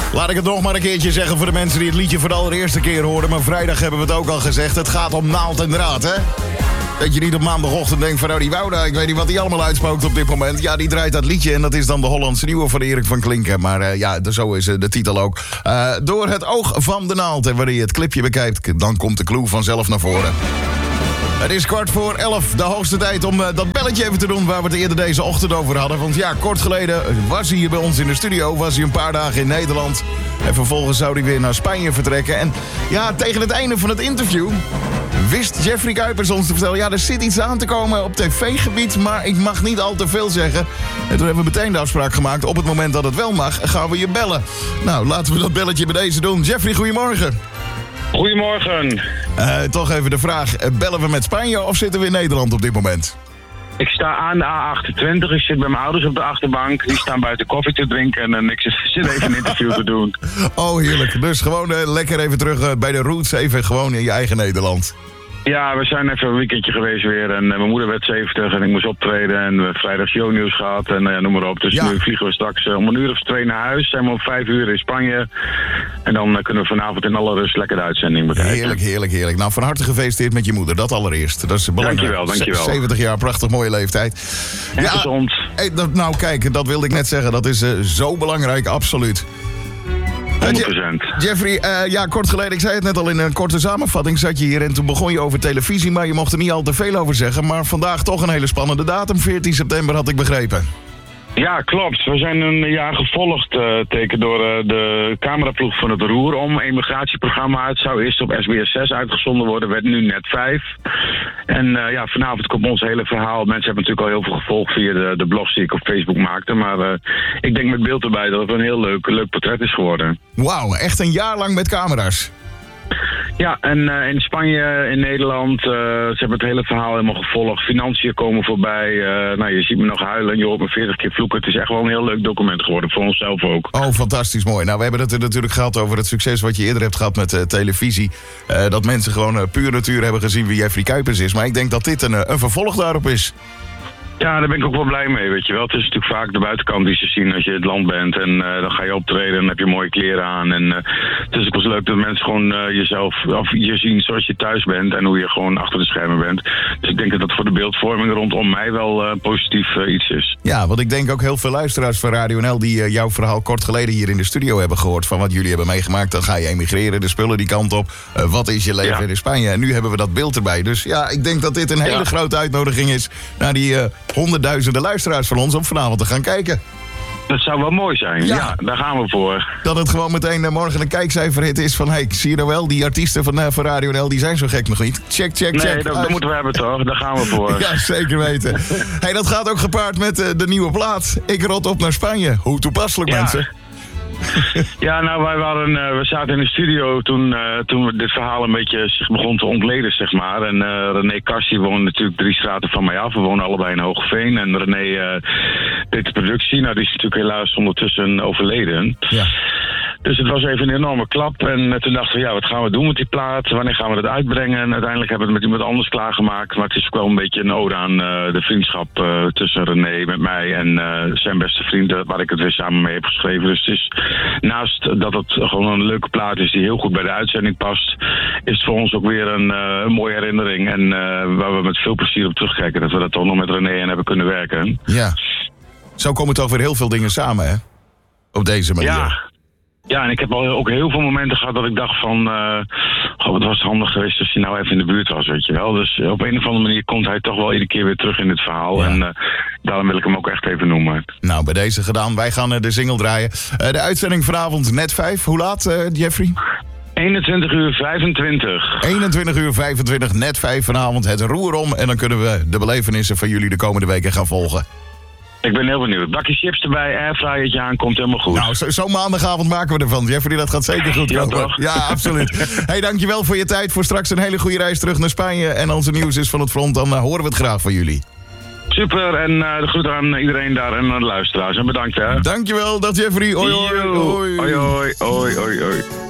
Laat ik het nog maar een keertje zeggen voor de mensen die het liedje voor de allereerste keer horen. Maar vrijdag hebben we het ook al gezegd. Het gaat om naald en draad, hè? Dat je niet op maandagochtend denkt van, die Wouda, ik weet niet wat die allemaal uitspookt op dit moment. Ja, die draait dat liedje en dat is dan de Hollandse Nieuwe van Erik van Klinken. Maar zo is de titel ook. Door het oog van de naald. En wanneer je het clipje bekijkt, dan komt de clue vanzelf naar voren. Het is 11:15, de hoogste tijd om dat belletje even te doen waar we het eerder deze ochtend over hadden. Want ja, kort geleden was hij hier bij ons in de studio, was hij een paar dagen in Nederland. En vervolgens zou hij weer naar Spanje vertrekken. En ja, tegen het einde van het interview wist Jeffrey Kuipers ons te vertellen, ja, er zit iets aan te komen op tv-gebied, maar ik mag niet al te veel zeggen. En toen hebben we meteen de afspraak gemaakt, op het moment dat het wel mag, gaan we je bellen. Nou, laten we dat belletje bij deze doen. Jeffrey, goedemorgen. Goedemorgen. Toch even de vraag, bellen we met Spanje of zitten we in Nederland op dit moment? Ik sta aan de A28, ik zit bij mijn ouders op de achterbank. Die staan buiten koffie te drinken en ik zit even een interview te doen. Oh, heerlijk. Dus gewoon lekker even terug bij de roots, even gewoon in je eigen Nederland. Ja, we zijn even een weekendje geweest weer en mijn moeder werd 70 en ik moest optreden en we hebben vrijdag shownieuws gehad en noem maar op. Dus nu vliegen we straks om 1:02 naar huis, zijn we om 5 uur in Spanje en dan kunnen we vanavond in alle rust lekker de uitzending bekijken. Heerlijk, heerlijk, heerlijk. Nou, van harte gefeliciteerd met je moeder, dat allereerst. Dat is belangrijk. Dankjewel. 70 jaar, prachtig mooie leeftijd. En gezond. Nou kijk, dat wilde ik net zeggen, dat is zo belangrijk, absoluut. 100%. Jeffrey, kort geleden, ik zei het net al in een korte samenvatting, zat je hier en toen begon je over televisie, maar je mocht er niet al te veel over zeggen. Maar vandaag toch een hele spannende datum, 14 september had ik begrepen. Ja, klopt. We zijn een jaar gevolgd teken door de cameraploeg van het Roer om immigratieprogramma. Het zou eerst op SBS 6 uitgezonden worden, werd nu net 5. En vanavond komt ons hele verhaal. Mensen hebben natuurlijk al heel veel gevolgd via de blogs die ik op Facebook maakte. Maar ik denk met beeld erbij dat het een heel leuk portret is geworden. Wauw, echt een jaar lang met camera's. Ja, en in Spanje, in Nederland, ze hebben het hele verhaal helemaal gevolgd. Financiën komen voorbij. Je ziet me nog huilen, je hoort me 40 keer vloeken. Het is echt wel een heel leuk document geworden, voor onszelf ook. Oh, fantastisch mooi. Nou, we hebben het natuurlijk gehad over het succes wat je eerder hebt gehad met televisie. Dat mensen gewoon puur natuur hebben gezien wie Jeffrey Kuipers is. Maar ik denk dat dit een vervolg daarop is. Ja, daar ben ik ook wel blij mee, weet je wel. Het is natuurlijk vaak de buitenkant die ze zien als je het land bent. En dan ga je optreden en dan heb je mooie kleren aan. En het is ook wel leuk dat mensen gewoon jezelf, of je zien zoals je thuis bent. En hoe je gewoon achter de schermen bent. Dus ik denk dat dat voor de beeldvorming rondom mij wel positief iets is. Ja, want ik denk ook heel veel luisteraars van Radio NL die jouw verhaal kort geleden hier in de studio hebben gehoord. Van wat jullie hebben meegemaakt. Dan ga je emigreren, de spullen die kant op. Wat is je leven in Spanje? En nu hebben we dat beeld erbij. Dus ja, ik denk dat dit een hele grote uitnodiging is naar die honderdduizenden luisteraars van ons om vanavond te gaan kijken. Dat zou wel mooi zijn. Ja, daar gaan we voor. Dat het gewoon meteen morgen een kijkcijferhit is van, hey, zie je nou wel, die artiesten van Radio NL, die zijn zo gek nog niet. Check. Nee, dat moeten we hebben toch. Daar gaan we voor. Ja, zeker weten. Hey, dat gaat ook gepaard met de nieuwe plaat. Ik rot op naar Spanje. Hoe toepasselijk, mensen. Ja, nou, we zaten in de studio toen dit verhaal een beetje zich begon te ontleden, zeg maar. En René Kassie woonde natuurlijk 3 straten van mij af. We wonen allebei in Hoogeveen. En René deed de productie. Nou, die is natuurlijk helaas ondertussen overleden. Ja. Dus het was even een enorme klap. En toen dachten we, wat gaan we doen met die plaat? Wanneer gaan we dat uitbrengen? En uiteindelijk hebben we het met iemand anders klaargemaakt. Maar het is ook wel een beetje een ode aan de vriendschap tussen René met mij en zijn beste vriend, waar ik het weer samen mee heb geschreven. Dus het is, naast dat het gewoon een leuke plaat is die heel goed bij de uitzending past, is het voor ons ook weer een mooie herinnering. En waar we met veel plezier op terugkijken. Dat we dat toch nog met René en hebben kunnen werken. Ja. Zo komen toch weer heel veel dingen samen, hè? Op deze manier. Ja, en ik heb ook heel veel momenten gehad dat ik dacht van, wat was het handig geweest als hij nou even in de buurt was, weet je wel. Dus op een of andere manier komt hij toch wel iedere keer weer terug in het verhaal. Ja. En daarom wil ik hem ook echt even noemen. Nou, bij deze gedaan. Wij gaan de single draaien. De uitzending vanavond net 5. Hoe laat, Jeffrey? 21:25. 21:25, net 5 vanavond. Het roer om en dan kunnen we de belevenissen van jullie de komende weken gaan volgen. Ik ben heel benieuwd. Bakje chips erbij, airfryertje aan, komt helemaal goed. Nou, zo'n maandagavond maken we ervan. Jeffrey, dat gaat zeker goed komen. Toch? Ja, absoluut. Hey, dankjewel voor je tijd. Voor straks een hele goede reis terug naar Spanje. En als er nieuws is van het front, dan horen we het graag van jullie. Super, en de groeten aan iedereen daar en aan de luisteraars. En bedankt, hè. Dankjewel, dat Jeffrey. Hoi, hoi. Hoi, hoi, hoi, hoi, hoi.